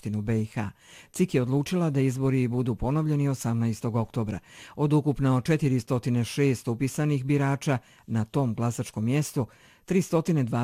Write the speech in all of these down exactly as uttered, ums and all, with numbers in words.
Skupštinu B i H. C I K je odlučila da izbori budu ponovljeni osamnaestog oktobra. Od ukupno četiristo šest upisanih birača na tom glasačkom mjestu, tristo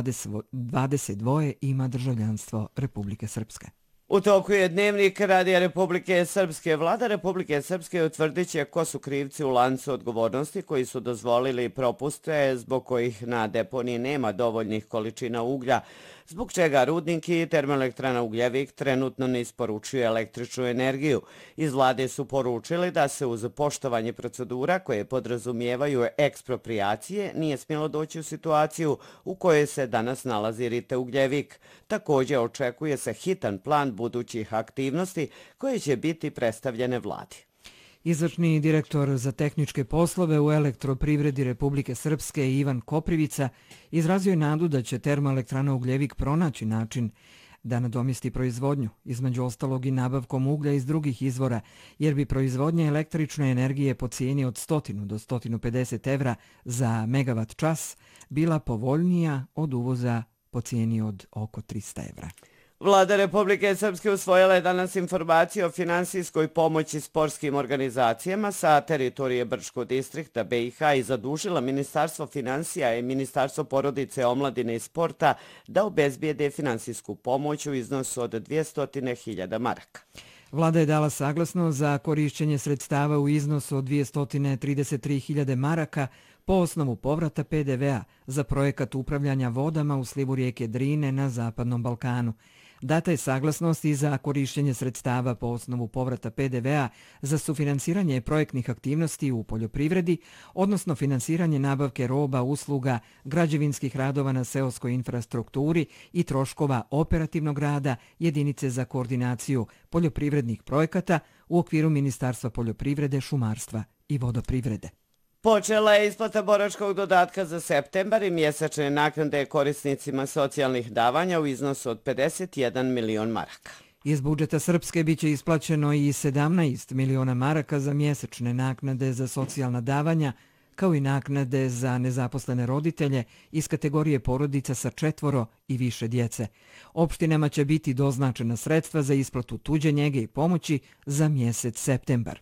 dvadeset dva ima državljanstvo Republike Srpske. U toku je Dnevnik Radija Republike Srpske. Vlada Republike Srpske utvrdit će ko su krivci u lancu odgovornosti koji su dozvolili propuste zbog kojih na deponiji nema dovoljnih količina uglja, zbog čega rudnik i termoelektrana Ugljevik trenutno ne isporučuju električnu energiju. Iz vlade su poručili da se uz poštovanje procedura koje podrazumijevaju ekspropriacije nije smjelo doći u situaciju u kojoj se danas nalazi R I T E Ugljevik. Također očekuje se hitan plan budućih aktivnosti koje će biti predstavljene vladi. Izvršni direktor za tehničke poslove u Elektroprivredi Republike Srpske Ivan Koprivica izrazio je nadu da će termoelektrana Ugljevik pronaći način da nadomjesti proizvodnju, između ostalog i nabavkom uglja iz drugih izvora, jer bi proizvodnja električne energije po cijeni od sto do sto pedeset evra za megavat čas bila povoljnija od uvoza po cijeni od oko trista evra. Vlada Republike Srpske usvojila je danas informaciju o finansijskoj pomoći sportskim organizacijama sa teritorije Brčkog distrikta B i H i zadužila Ministarstvo financija i Ministarstvo porodice, omladine i sporta da obezbijede finansijsku pomoć u iznosu od dvjesto hiljada maraka. Vlada je dala saglasnost za korišćenje sredstava u iznosu od dvjesto trideset tri hiljade maraka po osnovu povrata P D V-a za projekat upravljanja vodama u slivu rijeke Drine na Zapadnom Balkanu. Data je saglasnost i za korišćenje sredstava po osnovu povrata P D V-a za sufinansiranje projektnih aktivnosti u poljoprivredi, odnosno finansiranje nabavke roba, usluga, građevinskih radova na seoskoj infrastrukturi i troškova operativnog rada jedinice za koordinaciju poljoprivrednih projekata u okviru Ministarstva poljoprivrede, šumarstva i vodoprivrede. Počela je isplata boračkog dodatka za septembar i mjesečne naknade korisnicima socijalnih davanja u iznosu od pedeset jedan milion maraka. Iz budžeta Srpske biće isplaćeno i sedamnaest miliona maraka za mjesečne naknade za socijalna davanja, kao i naknade za nezaposlene roditelje iz kategorije porodica sa četvoro i više djece. Opštinama će biti doznačena sredstva za isplatu tuđe njege i pomoći za mjesec septembar.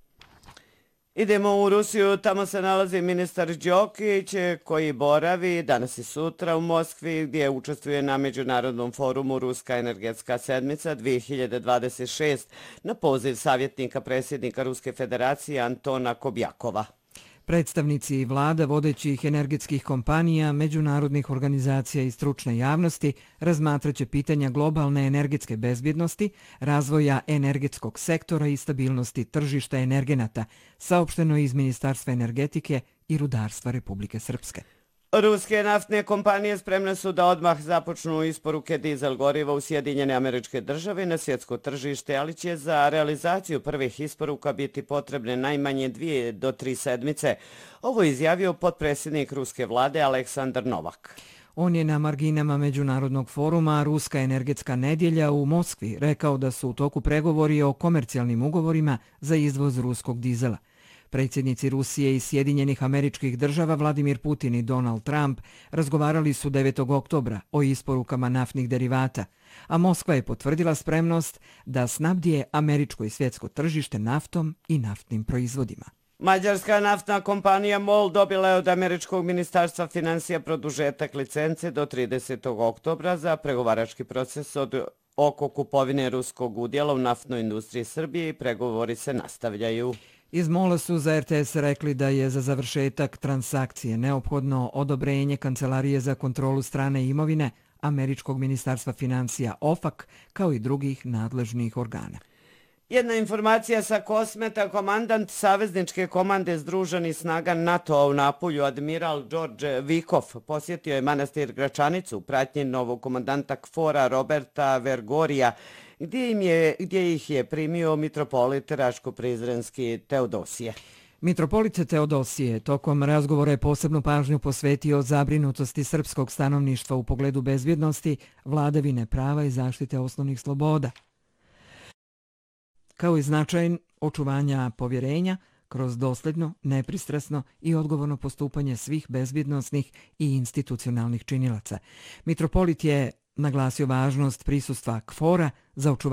Idemo u Rusiju, tamo se nalazi ministar Đokić koji boravi danas i sutra u Moskvi gdje učestvuje na Međunarodnom forumu Ruska energetska sedmica dvije hiljade dvadeset šest na poziv savjetnika predsjednika Ruske federacije Antona Kobjakova. Predstavnici vlada vodećih energetskih kompanija, međunarodnih organizacija i stručne javnosti razmatraće pitanja globalne energetske bezbjednosti, razvoja energetskog sektora i stabilnosti tržišta energenata, saopšteno iz Ministarstva energetike i rudarstva Republike Srpske. Ruske naftne kompanije spremne su da odmah započnu isporuke dizel goriva u Sjedinjene Američke Države na svjetsko tržište, ali će za realizaciju prvih isporuka biti potrebne najmanje dvije do tri sedmice. Ovo je izjavio potpredsjednik ruske vlade Aleksandar Novak. On je na marginama Međunarodnog foruma Ruska energetska nedjelja u Moskvi rekao da su u toku pregovori o komercijalnim ugovorima za izvoz ruskog dizela. Predsjednici Rusije i Sjedinjenih Američkih Država Vladimir Putin i Donald Trump razgovarali su devetog oktobra o isporukama naftnih derivata, a Moskva je potvrdila spremnost da snabdije američko i svjetsko tržište naftom i naftnim proizvodima. Mađarska naftna kompanija MOL dobila je od Američkog ministarstva financija produžetak licence do tridesetog oktobra za pregovarački proces od oko kupovine ruskog udjela u naftnoj industriji Srbije i pregovori se nastavljaju. Iz MOL-a su za R T S rekli da je za završetak transakcije neophodno odobrenje Kancelarije za kontrolu strane imovine Američkog ministarstva financija O F A C kao i drugih nadležnih organa. Jedna informacija sa Kosmeta, komandant savezničke komande Združenih snaga NATO-a u Napulju, admiral Đorđe Vikov, posjetio je manastir Gračanicu u pratnji novog komandanta K F O R-a Roberta Vergorija, gdje, im je, gdje ih je primio mitropolit Raško-Prizrenski Teodosije. Mitropolit Teodosije tokom razgovora je posebnu pažnju posvetio zabrinutosti srpskog stanovništva u pogledu bezbjednosti, vladavine prava i zaštite osnovnih sloboda, kao i značaj očuvanja povjerenja kroz dosljedno, nepristrasno i odgovorno postupanje svih bezbjednosnih i institucionalnih činilaca. Mitropolit je naglasio važnost prisustva K F O R-a za očuvanje